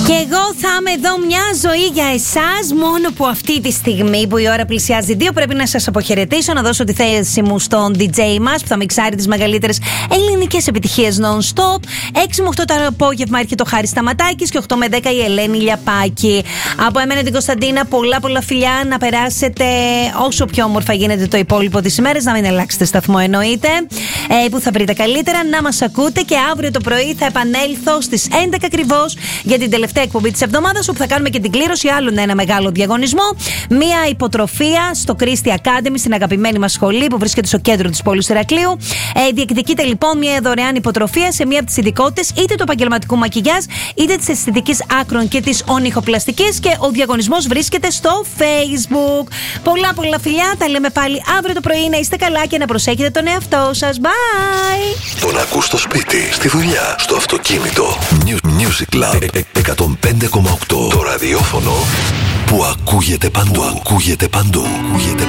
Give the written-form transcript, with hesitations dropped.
Και εγώ θα είμαι εδώ μια ζωή για εσάς. Μόνο που αυτή τη στιγμή που η ώρα πλησιάζει 2 πρέπει να σας αποχαιρετήσω, να δώσω τη θέση μου στον DJ μας που θα μιξάρει τις μεγαλύτερες ελληνικές επιτυχίες non-stop. 6 με 8 το απόγευμα έρχεται ο Χάρης Σταματάκης και 8 με 10 η Ελένη Λιαπάκη. Από εμένα την Κωνσταντίνα, πολλά φιλιά, να περάσετε όσο πιο όμορφα γίνεται το υπόλοιπο της ημέρας, να μην αλλάξετε σταθμό εννοείται, που θα βρείτε καλύτερα, να μας ακούτε και αύριο το πρωί θα επανέλθω στις 11 ακριβώς για την τελευταία εκπομπή της εβδομάδας, όπου θα κάνουμε και την κλήρωση άλλον ένα μεγάλο διαγωνισμό. Μία υποτροφία στο Christie Academy, στην αγαπημένη μας σχολή που βρίσκεται στο κέντρο της πόλης του Ηρακλείου. Διεκδικείτε λοιπόν μια δωρεάν υποτροφία σε μία από τις ειδικότητες, είτε του επαγγελματικού μακιγιάζ, είτε της αισθητικής άκρων και της ονυχοπλαστικής, και ο διαγωνισμός βρίσκεται στο Facebook. Πολλά φιλιά, τα λέμε πάλι αύριο το πρωί. Να είστε καλά και να προσέχετε τον εαυτό σας. Bye! Τον ακούς στο σπίτι, στη δουλειά, στο αυτοκίνητο. Music Club 105,8. Το ραδιόφωνο που ακούγεται παντού.